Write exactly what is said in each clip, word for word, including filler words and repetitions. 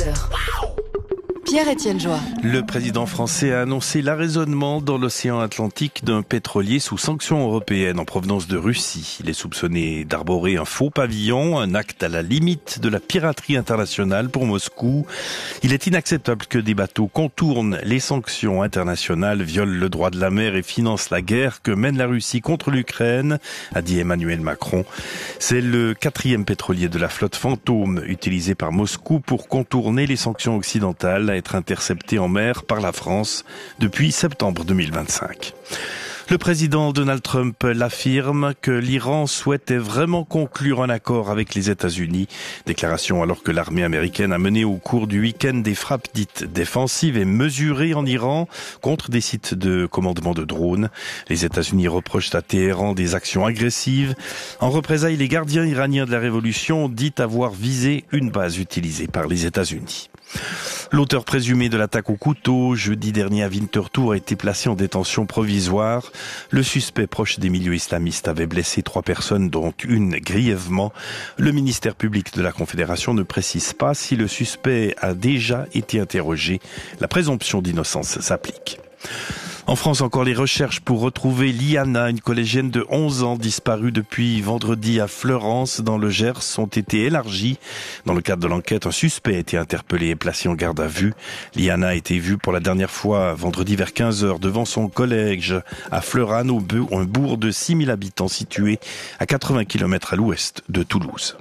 heures. Pierre-Étienne Joie. Le président français a annoncé l'arraisonnement dans l'océan Atlantique d'un pétrolier sous sanctions européennes en provenance de Russie. Il est soupçonné d'arborer un faux pavillon, un acte à la limite de la piraterie internationale pour Moscou. Il est inacceptable que des bateaux contournent les sanctions internationales, violent le droit de la mer et financent la guerre que mène la Russie contre l'Ukraine, a dit Emmanuel Macron. C'est le quatrième pétrolier de la flotte fantôme utilisé par Moscou pour contourner les sanctions occidentales, à être intercepté en mer par la France depuis septembre deux mille vingt-cinq. Le président Donald Trump l'affirme que l'Iran souhaitait vraiment conclure un accord avec les États-Unis. Déclaration alors que l'armée américaine a mené au cours du week-end des frappes dites défensives et mesurées en Iran contre des sites de commandement de drones. Les États-Unis reprochent à Téhéran des actions agressives. En représailles, les gardiens iraniens de la révolution ont dit avoir visé une base utilisée par les États-Unis. L'auteur présumé de l'attaque au couteau jeudi dernier à Winterthur a été placé en détention provisoire. Le suspect proche des milieux islamistes avait blessé trois personnes, dont une grièvement. Le ministère public de la Confédération ne précise pas si le suspect a déjà été interrogé. La présomption d'innocence s'applique. En France, encore les recherches pour retrouver Liana, une collégienne de onze ans disparue depuis vendredi à Fleurance dans le Gers, ont été élargies. Dans le cadre de l'enquête, un suspect a été interpellé et placé en garde à vue. Liana a été vue pour la dernière fois vendredi vers quinze heures devant son collège à Fleurane, un bourg de six mille habitants situé à quatre-vingts kilomètres à l'ouest de Toulouse.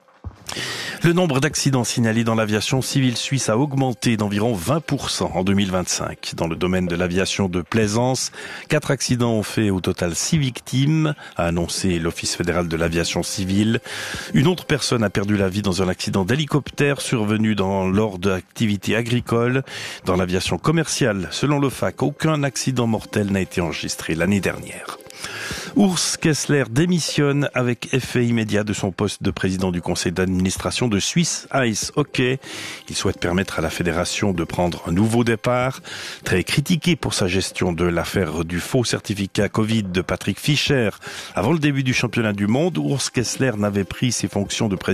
Le nombre d'accidents signalés dans l'aviation civile suisse a augmenté d'environ vingt pour cent en deux mille vingt-cinq. Dans le domaine de l'aviation de plaisance, quatre accidents ont fait au total six victimes, a annoncé l'Office fédéral de l'aviation civile. Une autre personne a perdu la vie dans un accident d'hélicoptère survenu dans, lors d'activités agricoles. Dans l'aviation commerciale, selon l'O F A C, aucun accident mortel n'a été enregistré l'année dernière. Urs Kessler démissionne avec effet immédiat de son poste de président du conseil d'administration de Swiss Ice Hockey. Il souhaite permettre à la fédération de prendre un nouveau départ. Très critiqué pour sa gestion de l'affaire du faux certificat Covid de Patrick Fischer. Avant le début du championnat du monde, Urs Kessler n'avait pris ses fonctions de président